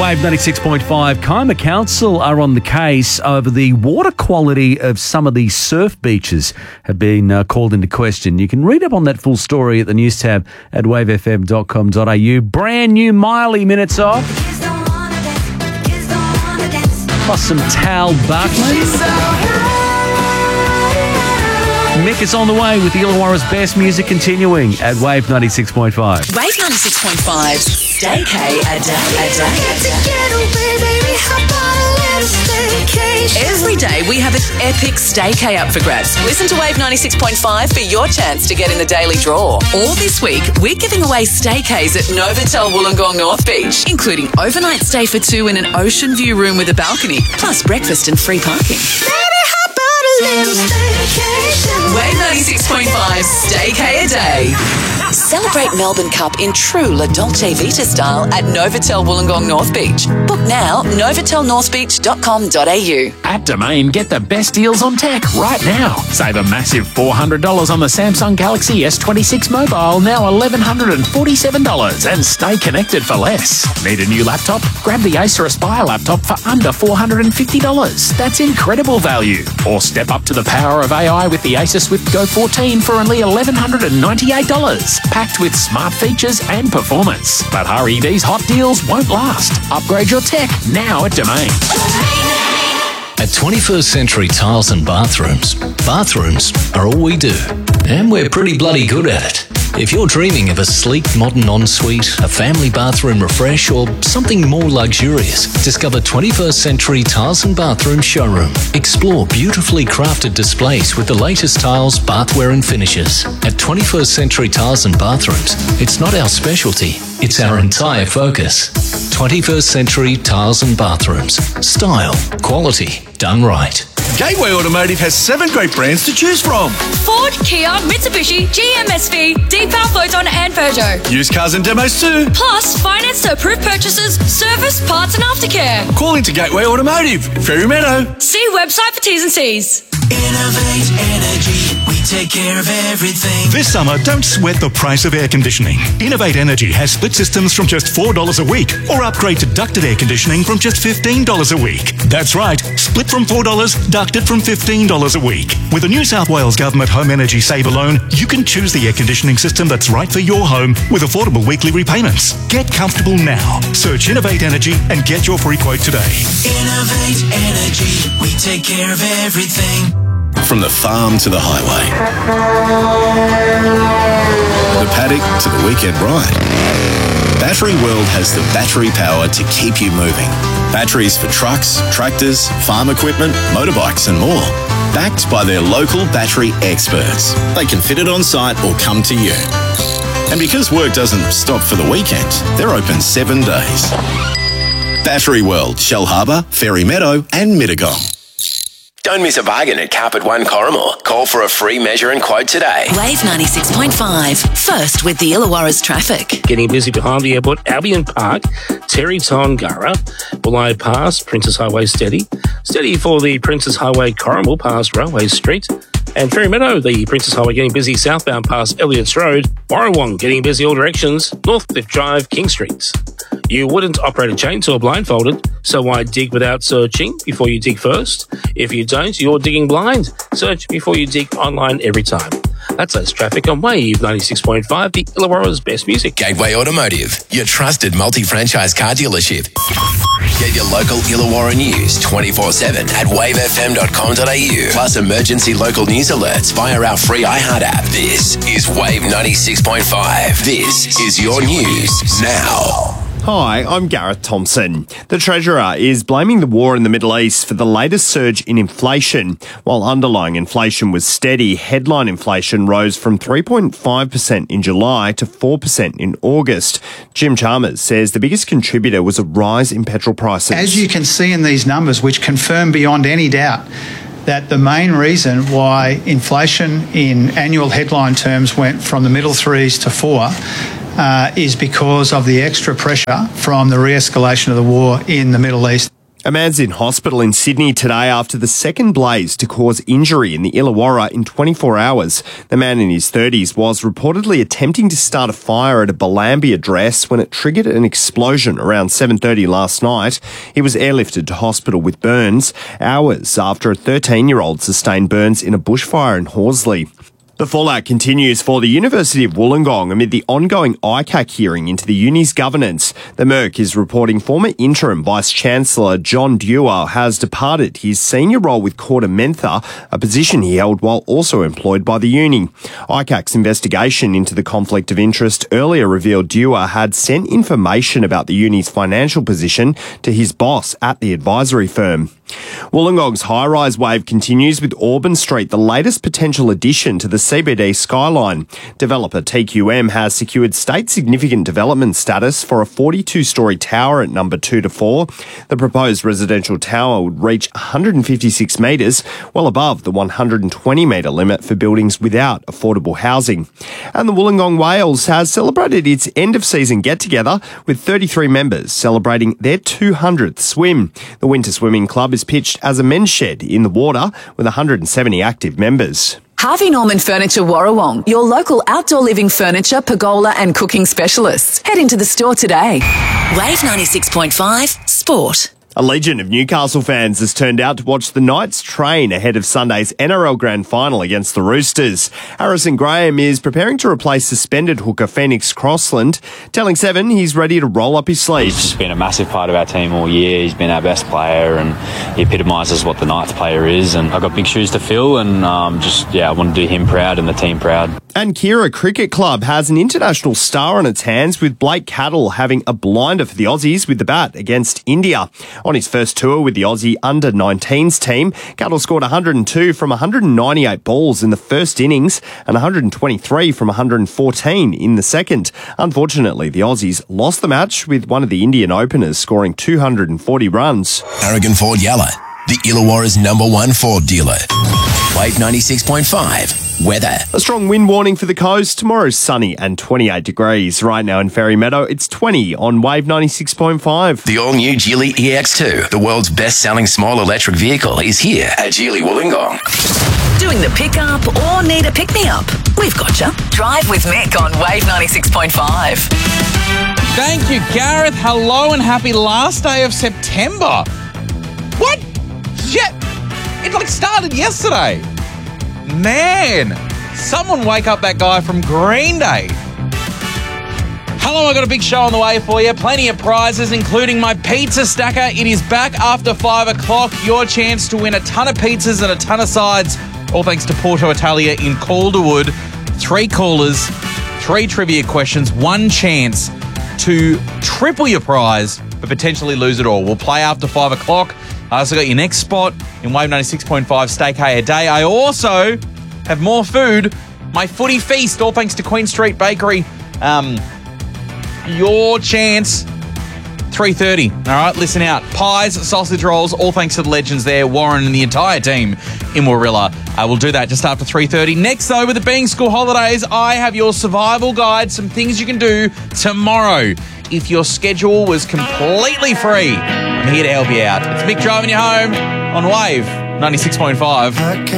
Wave 96.5. Koma Council are on the case over the water quality of some of the surf beaches have been called into question. You can read up on that full story at the news tab at wavefm.com.au. Brand new Miley minutes off. Plus some Tal Barkley. Mick is on the way with the Illawarra's best music continuing at Wave 96.5. Wave 96.5, staycay a day. Every day we have an epic staycay up for grabs. Listen to Wave 96.5 for your chance to get in the daily draw. All this week, we're giving away staycays at Novotel Wollongong North Beach, including overnight stay for two in an ocean view room with a balcony, plus breakfast and free parking. Wave 96.5, staycay a day. Celebrate Melbourne Cup in true La Dolce Vita style at Novotel Wollongong North Beach. Book now, novatelnorthbeach.com.au. At Domain, get the best deals on tech right now. Save a massive $400 on the Samsung Galaxy S26 mobile, now $1,147, and stay connected for less. Need a new laptop? Grab the Acer Aspire laptop for under $450. That's incredible value. Or step up to the power of AI with the Acer Swift Go 14 for only $1,198. Packed with smart features and performance. But hurry, these hot deals won't last. Upgrade your tech now at Domain. At 21st Century Tiles and Bathrooms are all we do. And we're pretty bloody good at it. If you're dreaming of a sleek, modern ensuite, a family bathroom refresh, or something more luxurious, discover 21st Century Tiles and Bathroom Showroom. Explore beautifully crafted displays with the latest tiles, bathware and finishes. At 21st Century Tiles and Bathrooms, it's not our specialty, it's our entire focus. 21st Century Tiles and Bathrooms. Style, quality, done right. Gateway Automotive has 7 great brands to choose from. Ford, Kia, Mitsubishi, GMSV, Deepal, Photon and Peugeot. Used cars and demos too. Plus, finance to approved purchases, service, parts and aftercare. Call into Gateway Automotive, Ferry Meadow. See website for T's and C's. Innovate Energy, we take care of everything. This summer, don't sweat the price of air conditioning. Innovate Energy has split systems from just $4 a week, or upgrade to ducted air conditioning from just $15 a week. That's right, split from $4, ducted from $15 a week. With a New South Wales Government Home Energy Saver loan, you can choose the air conditioning system that's right for your home with affordable weekly repayments. Get comfortable now. Search Innovate Energy and get your free quote today. Innovate Energy, we take care of everything. From the farm to the highway, the paddock to the weekend ride, Battery World has the battery power to keep you moving. Batteries for trucks, tractors, farm equipment, motorbikes and more. Backed by their local battery experts. They can fit it on site or come to you. And because work doesn't stop for the weekend, they're open 7 days. Battery World, Shell Harbour, Ferry Meadow and Mittagong. Don't miss a bargain at Carpet One Corrimal. Call for a free measure and quote today. Wave 96.5, first with the Illawarra's traffic. Getting busy behind the airport, Albion Park, Terry Tongara, Bulli Pass, Princess Highway steady. Steady for the Princess Highway Corrimal past Railway Street. And Ferry Meadow, the Princess Highway getting busy southbound past Elliott's Road. Warrawong getting busy all directions, Northcliffe Drive, King Streets. You wouldn't operate a chainsaw blindfolded, so why dig without searching before you dig first? If you don't, you're digging blind. Search before you dig online every time. That's less traffic on Wave 96.5, the Illawarra's best music. Gateway Automotive, your trusted multi-franchise car dealership. Get your local Illawarra news 24/7 at wavefm.com.au. Plus emergency local news alerts via our free iHeart app. This is Wave 96.5. This is your news now. Hi, I'm Gareth Thompson. The Treasurer is blaming the war in the Middle East for the latest surge in inflation. While underlying inflation was steady, headline inflation rose from 3.5% in July to 4% in August. Jim Chalmers says the biggest contributor was a rise in petrol prices. As you can see in these numbers, which confirm beyond any doubt that the main reason why inflation in annual headline terms went from the middle threes to 4 is because of the extra pressure from the re-escalation of the war in the Middle East. A man's in hospital in Sydney today after the second blaze to cause injury in the Illawarra in 24 hours. The man in his 30s was reportedly attempting to start a fire at a Belambia address when it triggered an explosion around 7:30 last night. He was airlifted to hospital with burns hours after a 13-year-old sustained burns in a bushfire in Horsley. The fallout continues for the University of Wollongong amid the ongoing ICAC hearing into the uni's governance. The Merc is reporting former interim Vice-Chancellor John Dewar has departed his senior role with KordaMentha, a position he held while also employed by the uni. ICAC's investigation into the conflict of interest earlier revealed Dewar had sent information about the uni's financial position to his boss at the advisory firm. Wollongong's high-rise wave continues with Auburn Street, the latest potential addition to the CBD skyline. Developer TQM has secured state-significant development status for a 42-storey tower at number 2 to 4. The proposed residential tower would reach 156 metres, well above the 120-metre limit for buildings without affordable housing. And the Wollongong Whales has celebrated its end-of-season get-together with 33 members celebrating their 200th swim. The Winter Swimming Club is pitched as a men's shed in the water with 170 active members. Harvey Norman Furniture Warrawong, your local outdoor living furniture, pergola and cooking specialists. Head into the store today. Wave 96.5 Sport. A legion of Newcastle fans has turned out to watch the Knights train ahead of Sunday's NRL Grand Final against the Roosters. Harrison Graham is preparing to replace suspended hooker Phoenix Crossland, telling Seven he's ready to roll up his sleeves. He's just been a massive part of our team all year. He's been our best player and he epitomises what the Knights player is. And I've got big shoes to fill and I want to do him proud and the team proud. And Kira Cricket Club has an international star on its hands with Blake Cattle having a blinder for the Aussies with the bat against India. On his first tour with the Aussie under-19s team, Cattle scored 102 from 198 balls in the first innings and 123 from 114 in the second. Unfortunately, the Aussies lost the match with one of the Indian openers scoring 240 runs. Aragon Ford Yalla, the Illawarra's #1 Ford dealer. Wave 96.5. Weather. A strong wind warning for the coast. Tomorrow's sunny and 28 degrees. Right now in Ferry Meadow, it's 20 on Wave 96.5. The all-new Geely EX2, the world's best-selling small electric vehicle, is here at Geely Wollongong. Doing the pick-up or need a pick-me-up? We've got you. Drive with Mick on Wave 96.5. Thank you, Gareth. Hello and happy last day of September. What? Shit. It started yesterday. Man, someone wake up that guy from Green Day. Hello, I got a big show on the way for you. Plenty of prizes, including my pizza stacker. It is back after 5 o'clock. Your chance to win a ton of pizzas and a ton of sides. All thanks to Porto Italia in Calderwood. 3 callers, 3 trivia questions, 1 chance to triple your prize, but potentially lose it all. We'll play after 5 o'clock. I also got your next spot in Wave 96.5 Steak a day. I also have more food. My footy feast, all thanks to Queen Street Bakery. Your chance, 3:30. All right, listen out. Pies, sausage rolls, all thanks to the legends there, Warren and the entire team in Warilla. I will do that just after 3:30. Next, though, with it being school holidays, I have your survival guide, some things you can do tomorrow if your schedule was completely free. I'm here to help you out. It's Mick driving you home on Wave 96.5.